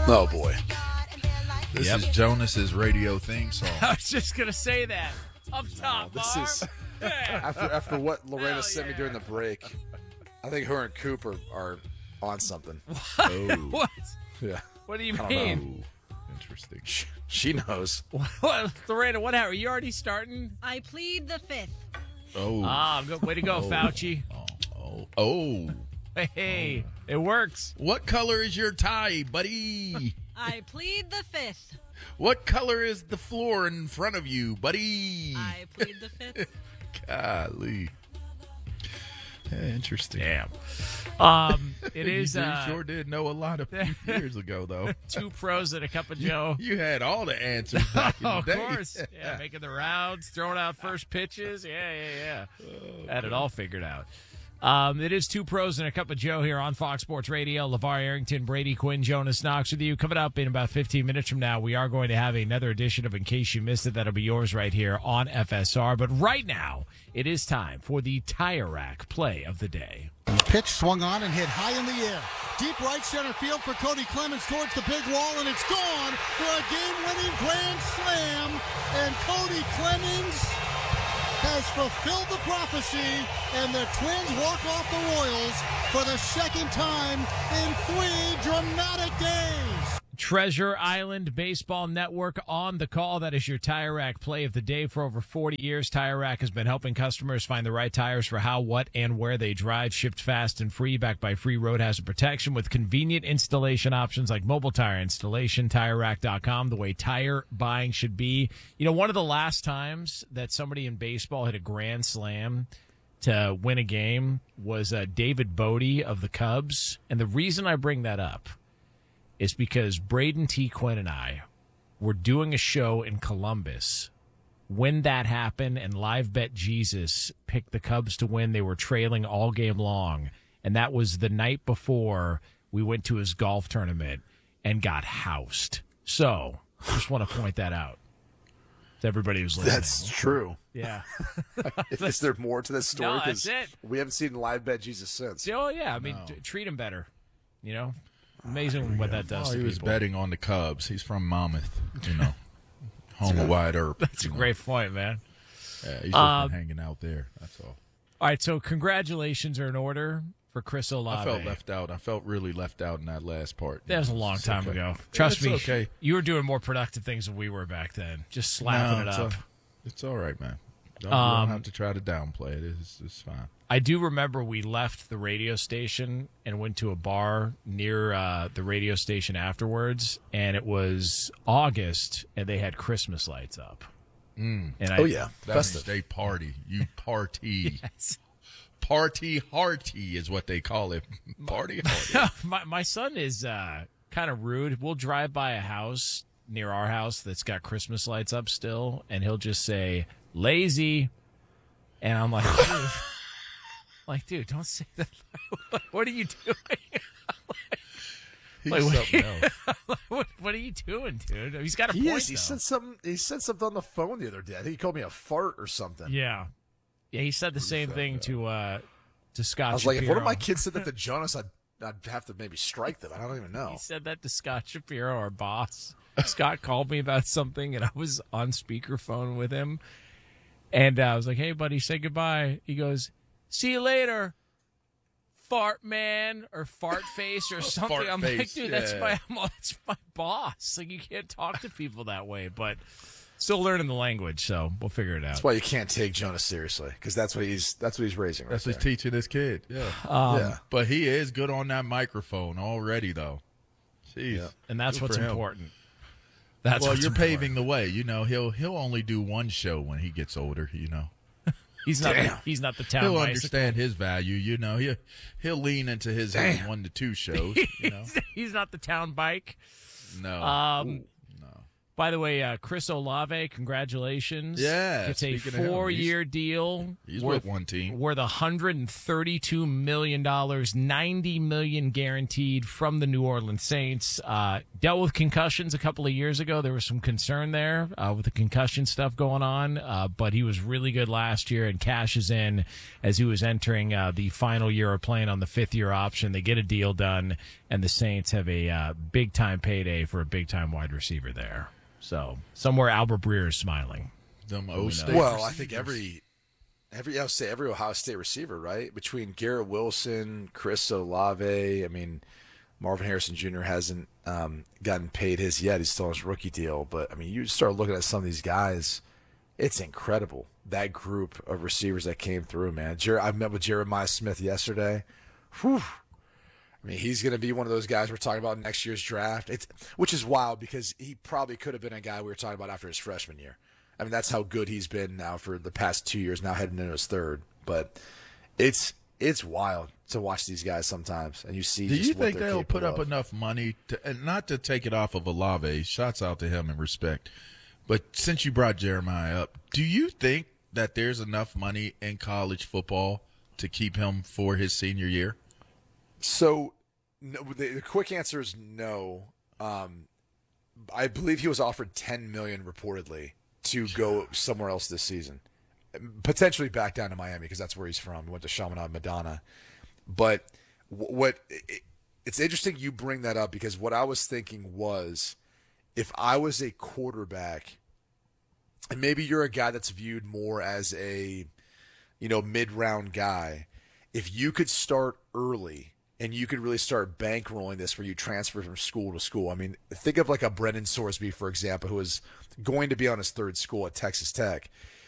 Oh, boy. This is Jonas's radio theme song. I was just going to say that. Up top, This Marv. is Yeah. after what Lorena Hell sent me yeah. during the break. I think her and Cooper are on something. Oh, What? Yeah. What do you I don't mean? interesting. She knows. What? Lorena, what happened? Are you already starting? I plead the fifth. Oh, Way to go, Fauci. oh. Hey, it works. What color is your tie, buddy? I plead the fifth. What color is the floor in front of you, buddy? I plead the fifth. Golly. Yeah, interesting. Damn. It is You sure did know a lot of years ago, though. 2 pros and a cup of Joe. You had all the answers back in the Of day. course. Yeah, making the rounds, throwing out first pitches. Yeah. Had it all figured out. It is 2 pros and a cup of Joe here on Fox Sports Radio. LeVar Arrington, Brady Quinn, Jonas Knox with you. Coming up in about 15 minutes from now, we are going to have another edition of In Case You Missed It. That'll be yours right here on FSR. But right now, it is time for the Tire Rack play of the day. Pitch swung on and hit high in the air. Deep right center field for Cody Clemens towards the big wall, and it's gone for a game-winning grand slam. And Cody Clemens has fulfilled the prophecy, and the Twins walk off the Royals for the second time in 3 dramatic days. Treasure Island Baseball Network on the call. That is your Tire Rack play of the day. For over 40 years, Tire Rack has been helping customers find the right tires for how, what, and where they drive. Shipped fast and free, backed by free road hazard protection with convenient installation options like mobile tire installation. TireRack.com, the way tire buying should be. You know, one of the last times that somebody in baseball hit a grand slam to win a game was David Bodie of the Cubs. And the reason I bring that up is because Braden T. Quinn and I were doing a show in Columbus when that happened, and Live Bet Jesus picked the Cubs to win. They were trailing all game long, and that was the night before we went to his golf tournament and got housed. So, just want to point that out to everybody who's listening. That's true. Yeah. Is there more to this story? No, that's 'Cause it. We haven't seen Live Bet Jesus since. Oh, yeah. I mean, treat him better, you know? Amazing what that does Oh, to he was people. betting on the Cubs. He's from Monmouth, home of Wyatt Earp. That's a great point, man. Yeah, he's just been hanging out there. That's all. All right, so congratulations are in order for Chris Olave. I felt left out. I felt really left out in that last part. That was a long It's time okay. ago. Trust It's me, okay. you were doing more productive things than we were back then. Just slapping No, it up. It's all right, man. Don't have to try to downplay it. It's fine. I do remember we left the radio station and went to a bar near the radio station afterwards, and it was August, and they had Christmas lights up. And Oh, yeah. That Festive. means they party. You party. Yes. Party hearty is what they call it. Party hearty. My son is kind of rude. We'll drive by a house near our house that's got Christmas lights up still, and he'll just say, lazy. And I'm like, dude, don't say that. What are you doing? He's Like, something else. what are you doing, dude? He's got a He point, is. He though. said something. He said something on the phone the other day. I think he called me a fart or something. Yeah. Yeah, he said the same thing to Scott I was like, if one Shapiro. of my kids said that to Jonas, I'd have to maybe strike them. I don't even know. He said that to Scott Shapiro, our boss. Scott called me about something, and I was on speakerphone with him. And I was like, hey, buddy, say goodbye. He goes, see you later, fart man, or fart face, or something. Fart I'm like, face, dude, yeah. that's my boss. Like, you can't talk to people that way. But still learning the language, so we'll figure it out. That's why you can't take Jonas seriously, because that's what he's raising. Right That's what he's there. teaching his kid. Yeah. Yeah. But he is good on that microphone already, though. Jeez. Yeah. And that's Good what's for him. important. That's Well, what's you're important. paving the way. He'll only do one show when he gets older. He's not. Damn. He's not the town. He'll bicycle. understand his value. He'll lean into his 1-2 shows. He's not the town bike. No. No. By the way, Chris Olave, congratulations. Yeah, It's a speaking of him, 4-year deal. He's worth with one team. Worth $132 million, $90 million guaranteed from the New Orleans Saints. Dealt with concussions a couple of years ago. There was some concern there with the concussion stuff going on, but he was really good last year and cashes in as he was entering the final year of playing on the 5th-year option. They get a deal done, and the Saints have a big-time payday for a big-time wide receiver there. So somewhere Albert Breer is smiling. Them O-State Well, I think receivers. every Ohio State receiver, right? Between Garrett Wilson, Chris Olave, I mean, Marvin Harrison Jr. hasn't gotten paid his yet. He's still on his rookie deal. But, I mean, you start looking at some of these guys, it's incredible, that group of receivers that came through, man. I met with Jeremiah Smith yesterday. Whew. I mean, he's going to be one of those guys we're talking about in next year's draft, which is wild because he probably could have been a guy we were talking about after his freshman year. I mean, that's how good he's been now for the past 2 years, now heading into his third. But it's wild to watch these guys sometimes, and you see. Do just you what think they're they'll put capable up of. enough money and not to take it off of Olave? Shots out to him in respect. But since you brought Jeremiah up, do you think that there's enough money in college football to keep him for his senior year? So, no, the quick answer is no. I believe he was offered $10 million reportedly to go somewhere else this season, potentially back down to Miami because that's where he's from. He went to Chaminade Madonna, but it's interesting you bring that up because what I was thinking was if I was a quarterback, and maybe you're a guy that's viewed more as a mid-round guy, if you could start early and you could really start bankrolling this where you transfer from school to school. I mean, think of like a Brennan Sorsby, for example, who is going to be on his third school at Texas Tech.